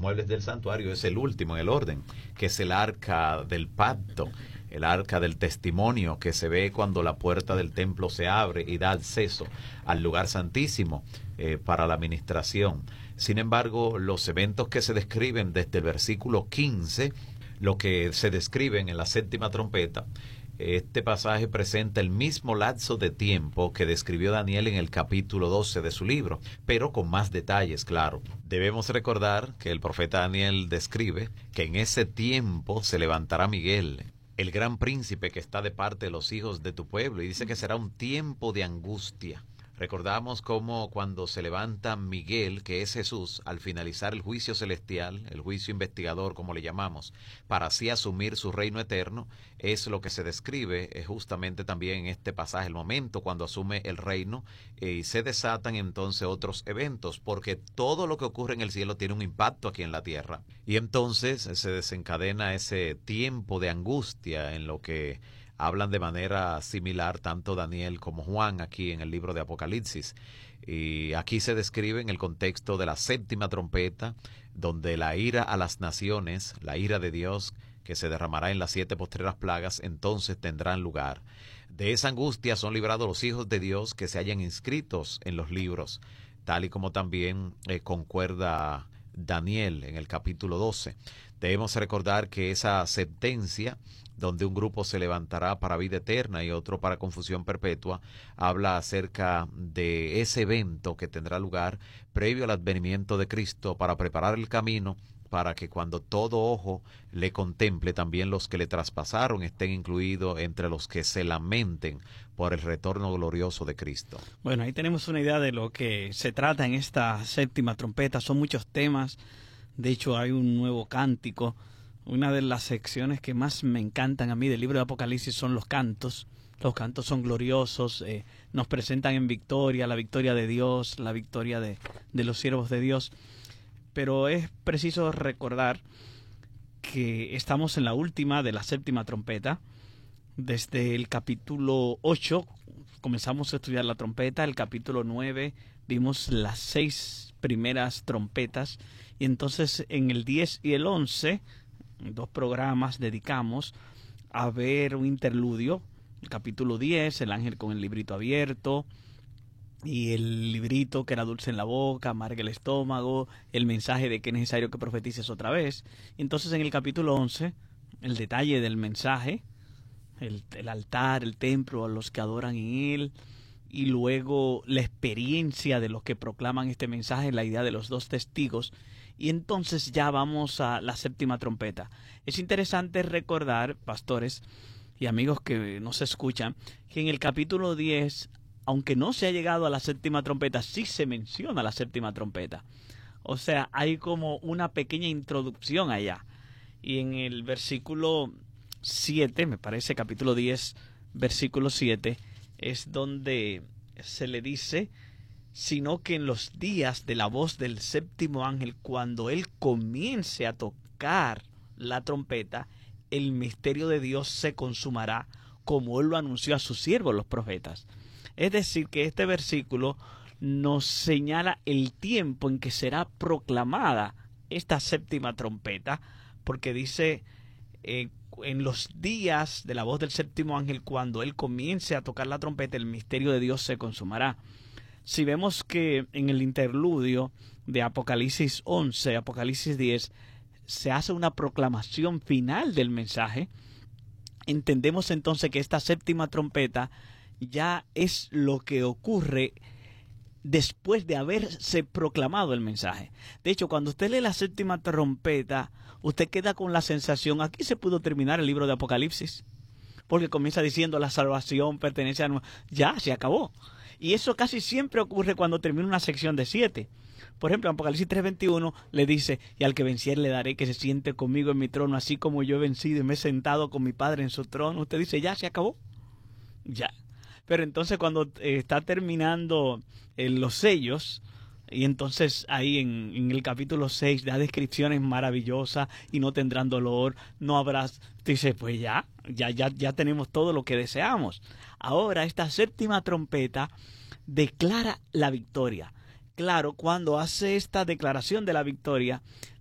muebles del santuario es el último en el orden, que es el arca del pacto, el arca del testimonio, que se ve cuando la puerta del templo se abre y da acceso al lugar santísimo para la ministración. Sin embargo, los eventos que se describen desde el versículo 15, lo que se describen en la séptima trompeta, este pasaje presenta el mismo lapso de tiempo que describió Daniel en el capítulo 12 de su libro, pero con más detalles, claro. Debemos recordar que el profeta Daniel describe que en ese tiempo se levantará Miguel, el gran príncipe que está de parte de los hijos de tu pueblo, y dice que será un tiempo de angustia. Recordamos cómo cuando se levanta Miguel, que es Jesús, al finalizar el juicio celestial, el juicio investigador, como le llamamos, para así asumir su reino eterno, es lo que se describe justamente también en este pasaje, el momento cuando asume el reino, y se desatan entonces otros eventos, porque todo lo que ocurre en el cielo tiene un impacto aquí en la tierra. Y entonces se desencadena ese tiempo de angustia en lo que hablan de manera similar tanto Daniel como Juan aquí en el libro de Apocalipsis. Y aquí se describe en el contexto de la séptima trompeta, donde la ira a las naciones, la ira de Dios que se derramará en las 7 postreras plagas, entonces tendrán lugar. De esa angustia son librados los hijos de Dios que se hayan inscritos en los libros, tal y como también concuerda Daniel en el capítulo 12. Debemos recordar que esa sentencia, donde un grupo se levantará para vida eterna y otro para confusión perpetua, habla acerca de ese evento que tendrá lugar previo al advenimiento de Cristo para preparar el camino para que cuando todo ojo le contemple, también los que le traspasaron estén incluidos entre los que se lamenten por el retorno glorioso de Cristo. Bueno, ahí tenemos una idea de lo que se trata en esta séptima trompeta. Son muchos temas. De hecho, hay un nuevo cántico. Una de las secciones que más me encantan a mí del libro de Apocalipsis son los cantos. Los cantos son gloriosos, nos presentan en victoria, la victoria de Dios, la victoria de los siervos de Dios. Pero es preciso recordar que estamos en la última de la séptima trompeta. Desde el capítulo 8 comenzamos a estudiar la trompeta, el capítulo 9 vimos las 6 primeras trompetas, y entonces en el 10 y el 11... 2 programas dedicamos a ver un interludio. El capítulo 10, el ángel con el librito abierto, y el librito que era dulce en la boca, amarga el estómago, el mensaje de que es necesario que profetices otra vez. Y entonces en el capítulo 11, el detalle del mensaje, el altar, el templo, a los que adoran en él, y luego la experiencia de los que proclaman este mensaje, la idea de los 2 testigos. Y entonces ya vamos a la séptima trompeta. Es interesante recordar, pastores y amigos que nos escuchan, que en el capítulo 10, aunque no se ha llegado a la séptima trompeta, sí se menciona la séptima trompeta. O sea, hay como una pequeña introducción allá. Y en el versículo 7, me parece, capítulo 10, versículo 7, es donde se le dice: sino que en los días de la voz del séptimo ángel, cuando él comience a tocar la trompeta, el misterio de Dios se consumará, como él lo anunció a sus siervos los profetas. Es decir, que este versículo nos señala el tiempo en que será proclamada esta séptima trompeta, porque dice en los días de la voz del séptimo ángel, cuando él comience a tocar la trompeta, el misterio de Dios se consumará. Si vemos que en el interludio de Apocalipsis 11, Apocalipsis 10, se hace una proclamación final del mensaje, entendemos entonces que esta séptima trompeta ya es lo que ocurre después de haberse proclamado el mensaje. De hecho, cuando usted lee la séptima trompeta, usted queda con la sensación, aquí se pudo terminar el libro de Apocalipsis, porque comienza diciendo la salvación pertenece a... Ya, se acabó. Y eso casi siempre ocurre cuando termina una sección de 7. Por ejemplo, en Apocalipsis 3:21 le dice: y al que venciere le daré que se siente conmigo en mi trono, así como yo he vencido y me he sentado con mi Padre en su trono. Usted dice, ya, se acabó. Ya. Pero entonces cuando está terminando los sellos, y entonces ahí en el capítulo 6 da descripciones maravillosas: y no tendrán dolor, no habrá... Dice, pues ya tenemos todo lo que deseamos. Ahora esta séptima trompeta declara la victoria. Claro, cuando hace esta declaración de la victoria,